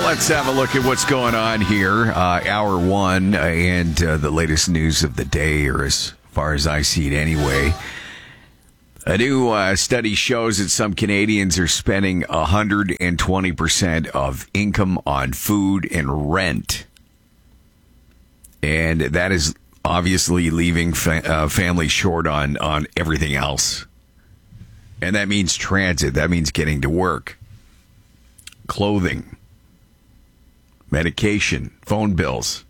Let's have a look at what's going on here. Hour one and the latest news of the day, or as far as I see it anyway. A new study shows that some Canadians are spending 120% of income on food and rent. And that is obviously leaving families short on everything else. And that means transit. That means getting to work. Clothing. Medication. Phone bills.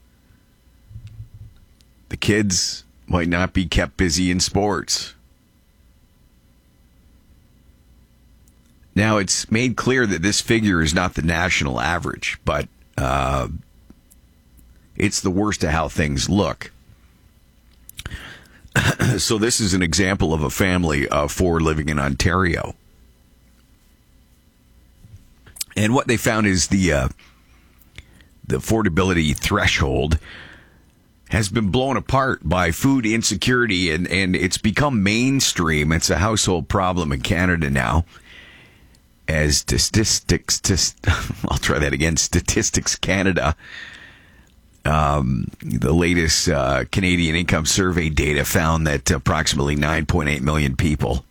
The kids might not be kept busy in sports. Now, it's made clear that this figure is not the national average, but it's the worst of how things look. So this is an example of a family of four living in Ontario. And what they found is the affordability threshold has been blown apart by food insecurity, and it's become mainstream. It's a household problem in Canada now. As Statistics Canada, the latest Canadian income survey data found that approximately 9.8 million people,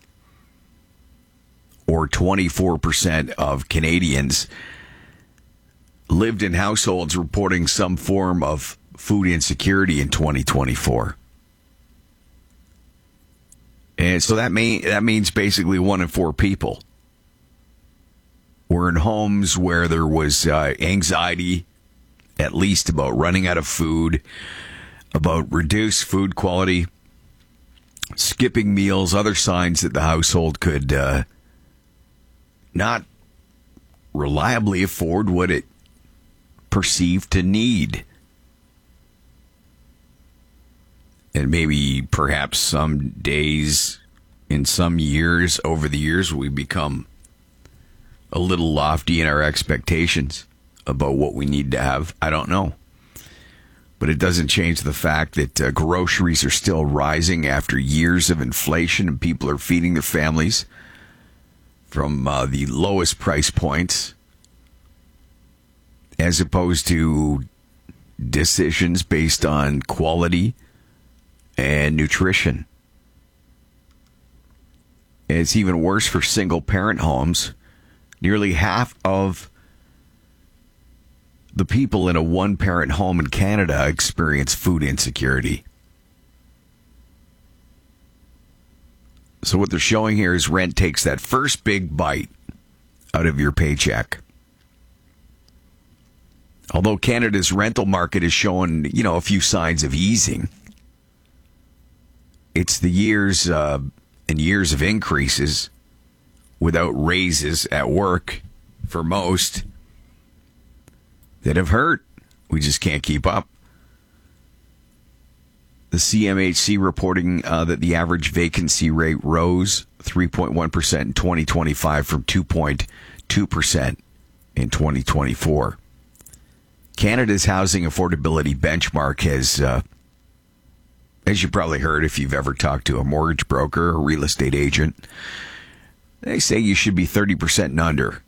or 24% of Canadians, lived in households reporting some form of food insecurity in 2024. And so that means basically 1 in 4 people were in homes where there was anxiety, at least about running out of food, about reduced food quality, skipping meals, other signs that the household could not reliably afford what it perceived to need. And maybe perhaps some days in some years, over the years, we become a little lofty in our expectations about what we need to have. I don't know. But it doesn't change the fact that groceries are still rising after years of inflation, and people are feeding their families from the lowest price points, as opposed to decisions based on quality and nutrition. And it's even worse for single-parent homes. Nearly half of the people in a one-parent home in Canada experience food insecurity. So what they're showing here is rent takes that first big bite out of your paycheck. Although Canada's rental market is showing, a few signs of easing, it's the years and years of increases without raises at work for most that have hurt. We just can't keep up. The CMHC reporting that the average vacancy rate rose 3.1% in 2025 from 2.2% in 2024. Canada's housing affordability benchmark has, as you probably heard if you've ever talked to a mortgage broker or real estate agent, they say you should be 30% and under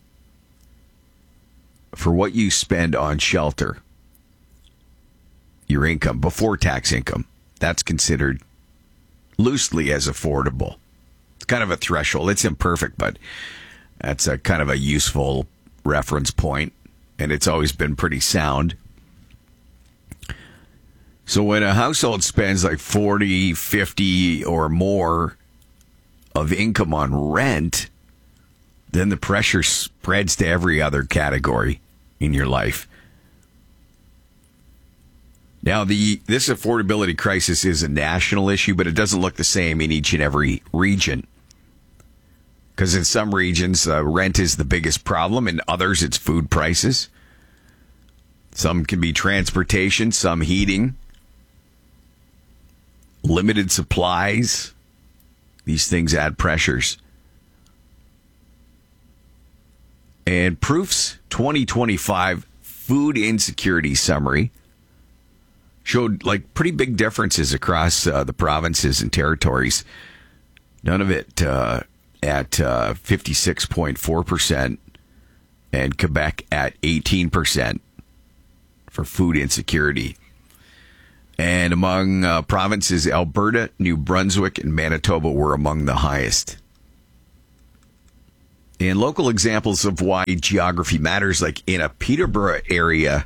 for what you spend on shelter. Your income, before tax income, that's considered loosely as affordable. It's kind of a threshold. It's imperfect, but that's a kind of a useful reference point, and it's always been pretty sound. So when a household spends like 40, 50 or more of income on rent, then the pressure spreads to every other category in your life. Now, this affordability crisis is a national issue, but it doesn't look the same in each and every region. Because in some regions, rent is the biggest problem. In others, it's food prices. Some can be transportation, some heating, limited supplies. These things add pressures. And Proof's 2025 Food Insecurity Summary showed pretty big differences across the provinces and territories. None of it at 56.4%. and Quebec at 18% for food insecurity. And among provinces, Alberta, New Brunswick, and Manitoba were among the highest. And local examples of why geography matters, like in a Peterborough area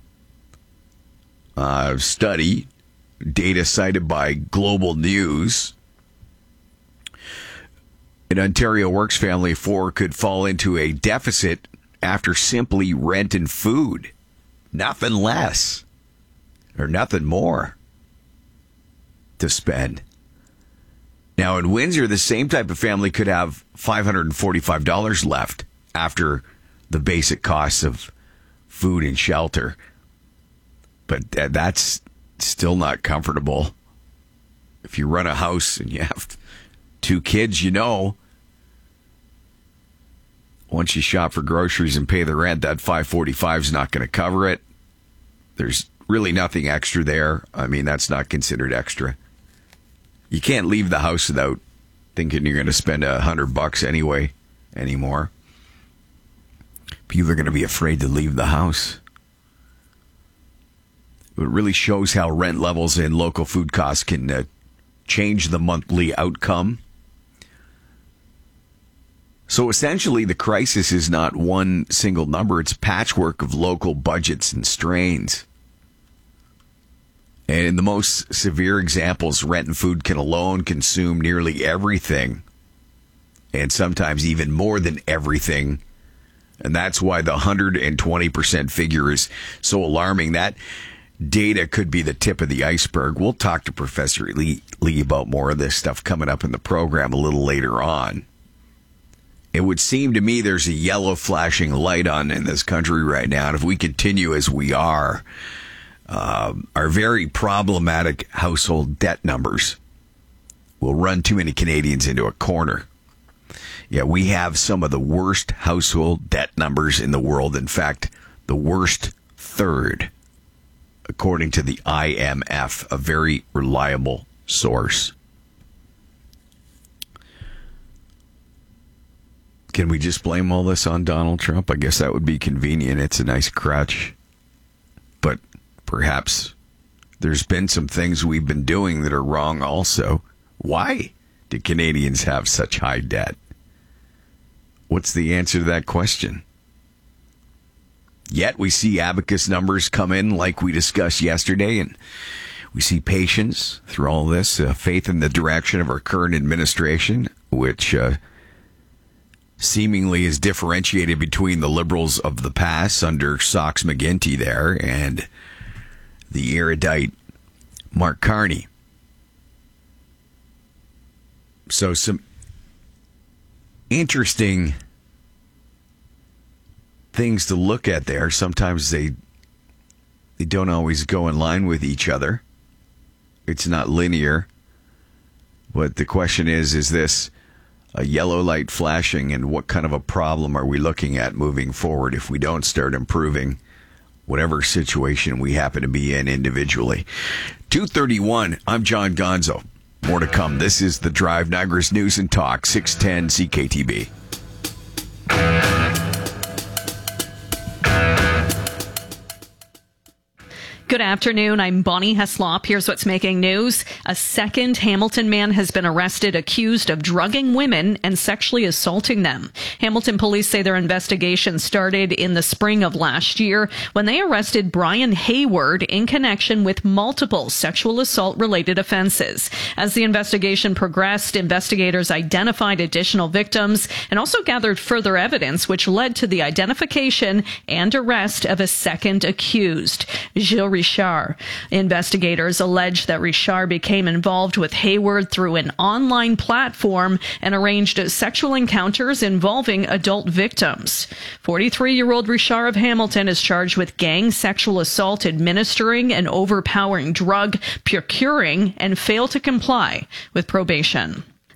study, data cited by Global News, an Ontario Works family of 4 could fall into a deficit after simply rent and food. Nothing less or nothing more to spend. Now, in Windsor, the same type of family could have $545 left after the basic costs of food and shelter. But that's still not comfortable. If you run a house and you have 2 kids, once you shop for groceries and pay the rent, that $545 is not going to cover it. There's really nothing extra there. I mean, that's not considered extra. You can't leave the house without thinking you're going to spend $100 anyway anymore. People are going to be afraid to leave the house. It really shows how rent levels and local food costs can change the monthly outcome. So essentially, the crisis is not one single number. It's a patchwork of local budgets and strains. And in the most severe examples, rent and food can alone consume nearly everything, and sometimes even more than everything. And that's why the 120% figure is so alarming. That data could be the tip of the iceberg. We'll talk to Professor Lee about more of this stuff coming up in the program a little later on. It would seem to me there's a yellow flashing light on in this country right now. And if we continue as we are, our very problematic household debt numbers will run too many Canadians into a corner. Yeah, we have some of the worst household debt numbers in the world. In fact, the worst third, according to the IMF, a very reliable source. Can we just blame all this on Donald Trump? I guess that would be convenient. It's a nice crutch. But perhaps there's been some things we've been doing that are wrong also. Why do Canadians have such high debt? What's the answer to that question? Yet we see abacus numbers come in like we discussed yesterday, and we see patience through all this, faith in the direction of our current administration, which seemingly is differentiated between the Liberals of the past under Sox McGuinty there and the erudite Mark Carney. So some interesting things to look at there. Sometimes they don't always go in line with each other. It's not linear. But the question is this a yellow light flashing, and what kind of a problem are we looking at moving forward if we don't start improving whatever situation we happen to be in individually? 2:31, I'm John Gonzo. More to come. This is The Drive, Niagara's News and Talk, 610 CKTB. Good afternoon. I'm Bonnie Heslop. Here's what's making news. A second Hamilton man has been arrested accused of drugging women and sexually assaulting them. Hamilton police say their investigation started in the spring of last year when they arrested Brian Hayward in connection with multiple sexual assault-related offenses. As the investigation progressed, investigators identified additional victims and also gathered further evidence, which led to the identification and arrest of a second accused, Gilles Richard. Investigators allege that Richard became involved with Hayward through an online platform and arranged sexual encounters involving adult victims. 43-year-old Richard of Hamilton is charged with gang sexual assault, administering an overpowering drug, procuring, and fail to comply with probation.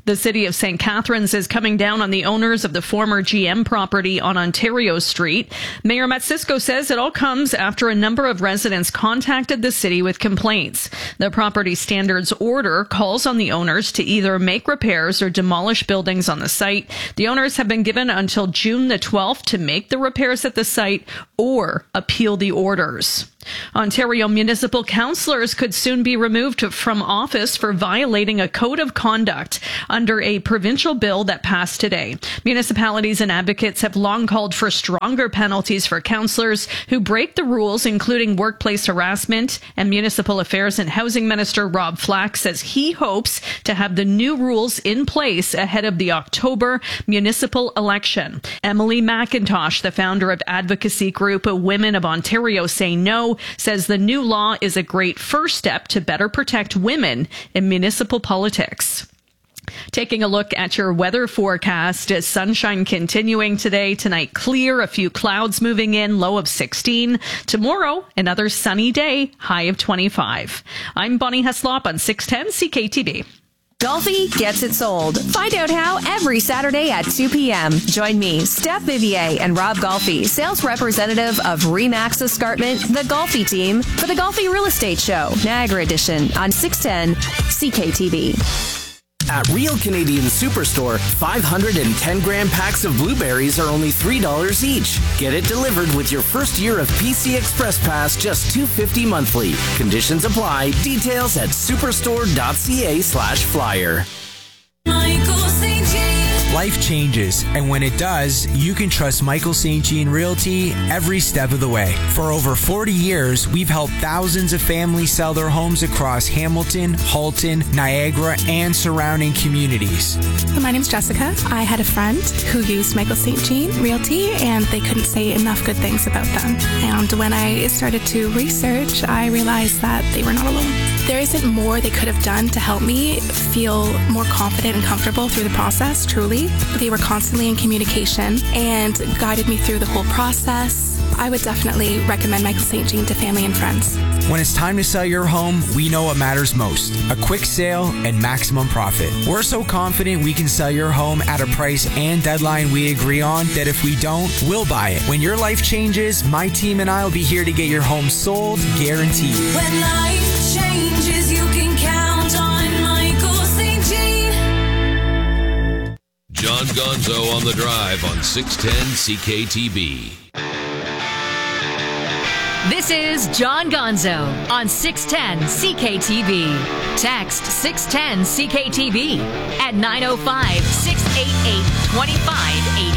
The city of St. Catharines is coming down on the owners of the former GM property on Ontario Street. Mayor Matt Cisco says it all comes after a number of residents contacted the city with complaints. The property standards order calls on the owners to either make repairs or demolish buildings on the site. The owners have been given until June the 12th to make the repairs at the site or appeal the orders. Ontario municipal councillors could soon be removed from office for violating a code of conduct under a provincial bill that passed today. Municipalities and advocates have long called for stronger penalties for councillors who break the rules, including workplace harassment, and Municipal Affairs and Housing Minister Rob Flack says he hopes to have the new rules in place ahead of the October municipal election. Emily McIntosh, the founder of advocacy group Women of Ontario Say No, says the new law is a great first step to better protect women in municipal politics. Taking a look at your weather forecast, sunshine continuing today. Tonight, clear, a few clouds moving in, low of 16. Tomorrow, another sunny day, high of 25. I'm Bonnie Heslop on 610 CKTB. Golfi gets it sold. Find out how every Saturday at 2 p.m. Join me, Steph Vivier, and Rob Golfi, sales representative of RE/MAX Escarpment, the Golfi team, for the Golfi Real Estate Show, Niagara Edition, on 610 CKTB. At Real Canadian Superstore, 510-gram packs of blueberries are only $3 each. Get it delivered with your first year of PC Express Pass, just $2.50 monthly. Conditions apply. Details at superstore.ca/flyer. Michael St. Jean. Life changes, and when it does, you can trust Michael St. Jean Realty every step of the way. For over 40 years, we've helped thousands of families sell their homes across Hamilton, Halton, Niagara, and surrounding communities. My name's Jessica. I had a friend who used Michael St. Jean Realty, and they couldn't say enough good things about them. And when I started to research, I realized that they were not alone. There isn't more they could have done to help me feel more confident and comfortable through the process, truly. They were constantly in communication and guided me through the whole process. I would definitely recommend Michael St. Jean to family and friends. When it's time to sell your home, we know what matters most: a quick sale and maximum profit. We're so confident we can sell your home at a price and deadline we agree on that if we don't, we'll buy it. When your life changes, my team and I will be here to get your home sold, guaranteed. When life changes, you can count on Michael St. Jean. John Gonzo on the Drive on 610 CKTB. This is John Gonzo on 610 CKTB. Text 610 CKTB at 905-688-2580.